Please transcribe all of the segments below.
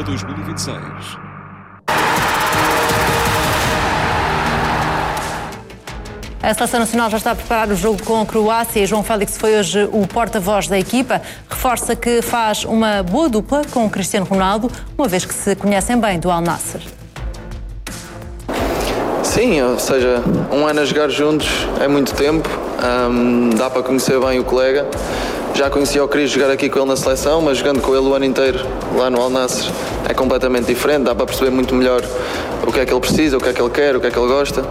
FIFA 2026. A Seleção Nacional já está a preparar o jogo com a Croácia e João Félix foi hoje o porta-voz da equipa. Reforça que faz uma boa dupla com o Cristiano Ronaldo, uma vez que se conhecem bem do Al Nassr. Sim, ou seja, um ano a jogar juntos é muito tempo, dá para conhecer bem o colega. Já conhecia o Cris jogar aqui com ele na seleção, mas jogando com ele o ano inteiro lá no Al Nassr é completamente diferente, dá para perceber muito melhor o que é que ele precisa, o que é que ele quer, o que é que ele gosta.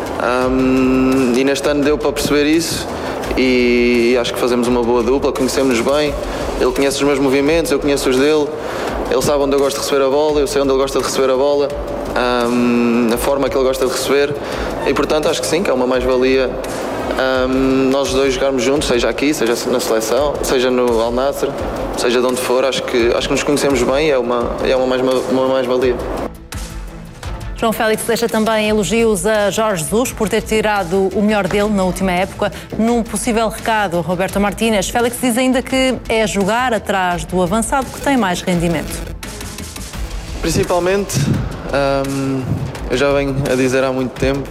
E neste ano deu para perceber isso e acho que fazemos uma boa dupla, conhecemos-nos bem, ele conhece os meus movimentos, eu conheço os dele, ele sabe onde eu gosto de receber a bola, eu sei onde ele gosta de receber a bola, a forma que ele gosta de receber e portanto acho que sim, que é uma mais-valia nós dois jogarmos juntos, seja aqui, seja na seleção, seja no Al Nassr, seja de onde for, acho que nos conhecemos bem e é uma mais-valia. João Félix deixa também elogios a Jorge Jesus por ter tirado o melhor dele na última época. Num possível recado a Roberto Martínez, Félix diz ainda que é jogar atrás do avançado que tem mais rendimento. Principalmente, eu já venho a dizer há muito tempo,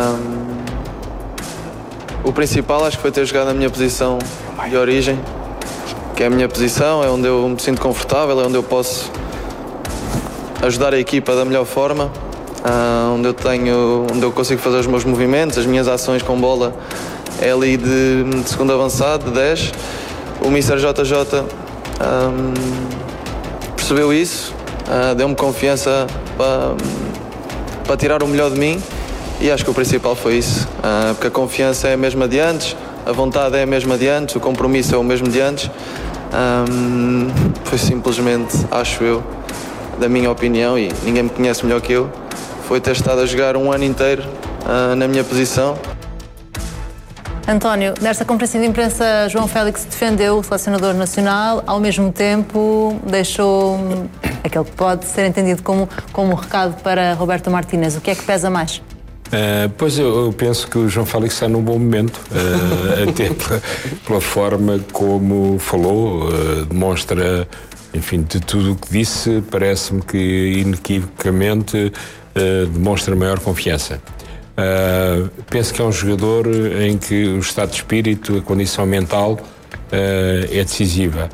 o principal acho que foi ter jogado na minha posição de origem, que é a minha posição, é onde eu me sinto confortável, é onde eu posso ajudar a equipa da melhor forma. Onde eu consigo fazer os meus movimentos, as minhas ações com bola é ali de segundo avançado, de 10. O Mr. JJ percebeu isso, deu-me confiança para tirar o melhor de mim e acho que o principal foi isso, porque a confiança é a mesma de antes, a vontade é a mesma de antes, o compromisso é o mesmo de antes. Foi simplesmente, acho eu, da minha opinião, e ninguém me conhece melhor que eu, foi ter estado a jogar um ano inteiro na minha posição. António, nesta conferência de imprensa, João Félix defendeu o selecionador nacional, ao mesmo tempo deixou aquele que pode ser entendido como um recado para Roberto Martínez. O que é que pesa mais? Pois eu penso que o João Félix está num bom momento, até pela forma como falou, demonstra, enfim, de tudo o que disse, parece-me que inequivocamente demonstra maior confiança. Penso que é um jogador em que o estado de espírito, a condição mental é decisiva.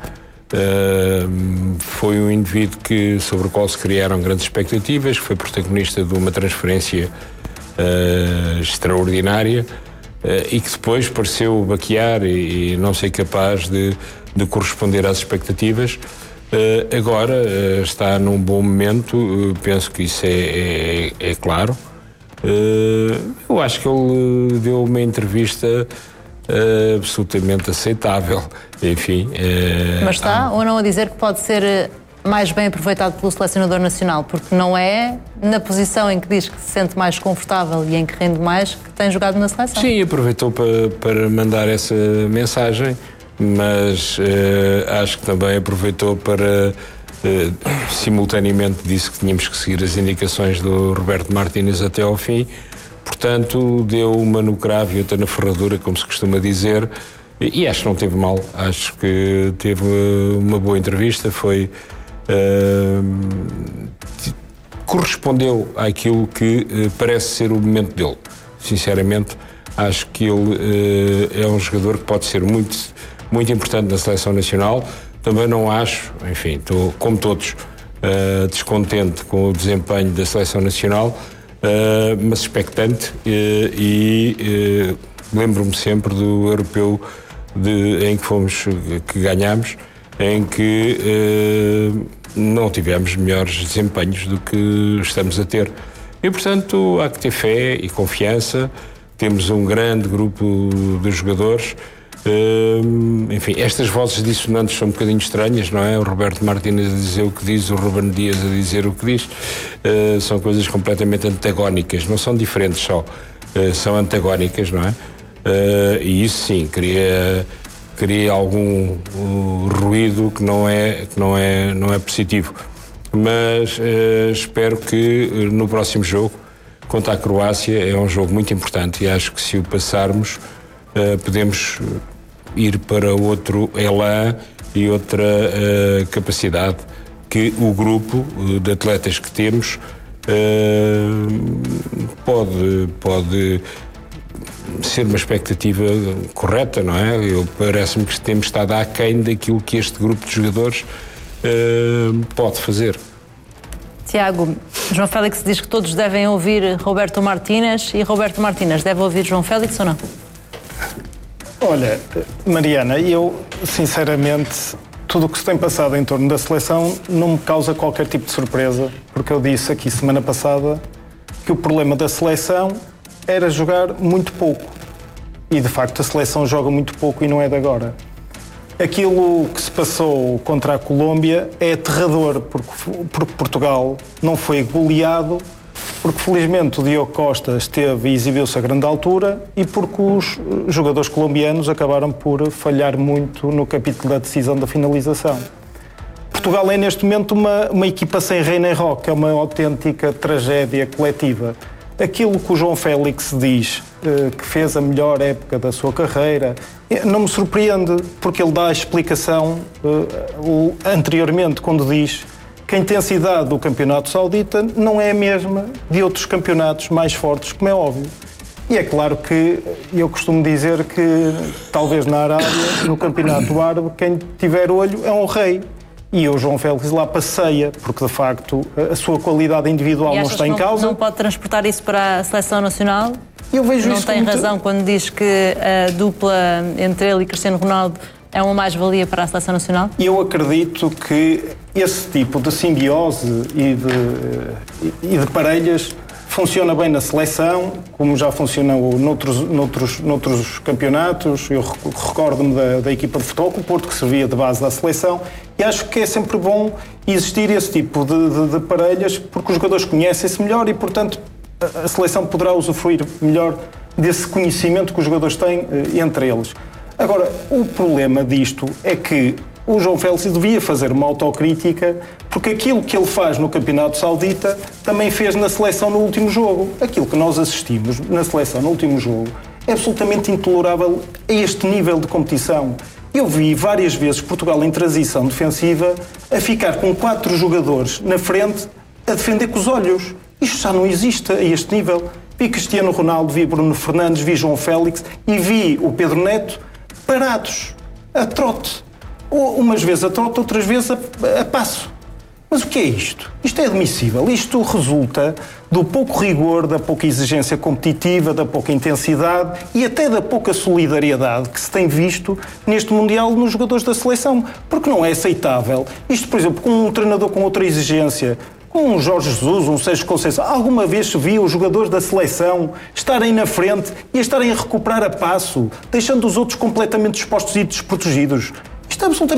Foi um indivíduo sobre o qual se criaram grandes expectativas, que foi protagonista de uma transferência extraordinária e que depois pareceu baquear e não ser capaz de corresponder às expectativas. Agora está num bom momento, penso que isso é claro. Eu acho que ele deu uma entrevista absolutamente aceitável, enfim. Mas está ou não a dizer que pode ser mais bem aproveitado pelo selecionador nacional, porque não é na posição em que diz que se sente mais confortável e em que rende mais que tem jogado na seleção? Sim, aproveitou para mandar essa mensagem, mas acho que também aproveitou para simultaneamente disse que tínhamos que seguir as indicações do Roberto Martínez até ao fim, portanto deu uma no cravo e outra na ferradura, como se costuma dizer, e acho que não teve mal, acho que teve uma boa entrevista, foi correspondeu àquilo que parece ser o momento dele. Sinceramente, acho que ele é um jogador que pode ser muito, muito importante na seleção nacional. Também não acho, enfim, estou, como todos, descontente com o desempenho da seleção nacional, mas expectante e lembro-me sempre do europeu em que ganhámos, em que não tivemos melhores desempenhos do que estamos a ter. E, portanto, há que ter fé e confiança. Temos um grande grupo de jogadores. Enfim, estas vozes dissonantes são um bocadinho estranhas, não é? O Roberto Martínez a dizer o que diz, o Ruben Dias a dizer o que diz. São coisas completamente antagónicas, não são diferentes só, são antagónicas, não é? E isso sim, cria algum ruído que não é positivo. Mas espero que no próximo jogo, contra a Croácia, é um jogo muito importante e acho que se o passarmos, podemos ir para outro elan e outra capacidade que o grupo de atletas que temos pode ser uma expectativa correta, não é? Parece-me que temos estado aquém daquilo que este grupo de jogadores pode fazer. Tiago, João Félix diz que todos devem ouvir Roberto Martínez e Roberto Martínez deve ouvir João Félix ou não? Olha, Mariana, eu sinceramente tudo o que se tem passado em torno da seleção não me causa qualquer tipo de surpresa, porque eu disse aqui semana passada que o problema da seleção era jogar muito pouco. E de facto a seleção joga muito pouco e não é de agora. Aquilo que se passou contra a Colômbia é aterrador, porque Portugal não foi goleado, porque felizmente o Diogo Costa esteve e exibiu-se a grande altura e porque os jogadores colombianos acabaram por falhar muito no capítulo da decisão da finalização. Portugal é neste momento uma equipa sem rei nem roque, é uma autêntica tragédia coletiva. Aquilo que o João Félix diz, que fez a melhor época da sua carreira, não me surpreende, porque ele dá a explicação anteriormente, quando diz que a intensidade do campeonato saudita não é a mesma de outros campeonatos mais fortes, como é óbvio. E é claro que eu costumo dizer que, talvez na Arábia, no campeonato árabe, quem tiver olho é um rei. E o João Félix lá passeia, porque de facto a sua qualidade individual não está em causa. Não pode transportar isso para a seleção nacional? Eu vejo não isso tem razão quando diz que a dupla entre ele e Cristiano Ronaldo é uma mais-valia para a seleção nacional? Eu acredito que esse tipo de simbiose e de parelhas funciona bem na seleção, como já funcionou noutros campeonatos. Eu recordo-me da equipa de futebol, o Porto, que servia de base da seleção, e acho que é sempre bom existir esse tipo de parelhas, porque os jogadores conhecem-se melhor e, portanto, a seleção poderá usufruir melhor desse conhecimento que os jogadores têm entre eles. Agora, o problema disto é que o João Félix devia fazer uma autocrítica, porque aquilo que ele faz no Campeonato Saudita também fez na seleção no último jogo. Aquilo que nós assistimos na seleção no último jogo é absolutamente intolerável a este nível de competição. Eu vi várias vezes Portugal em transição defensiva a ficar com 4 jogadores na frente a defender com os olhos. Isto já não existe a este nível. Vi Cristiano Ronaldo, vi Bruno Fernandes, vi João Félix e vi o Pedro Neto parados, a trote. Umas vezes a trote, outras vezes a passo. Mas o que é isto? Isto é admissível. Isto resulta do pouco rigor, da pouca exigência competitiva, da pouca intensidade e até da pouca solidariedade que se tem visto neste Mundial nos jogadores da seleção. Porque não é aceitável. Isto, por exemplo, com um treinador com outra exigência, com um Jorge Jesus, um Sérgio Conceição, alguma vez se viu os jogadores da seleção estarem na frente e a estarem a recuperar a passo, deixando os outros completamente expostos e desprotegidos? Isto é absolutamente